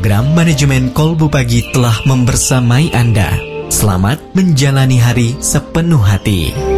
program Manajemen Kolbu Pagi telah membersamai Anda. Selamat menjalani hari sepenuh hati.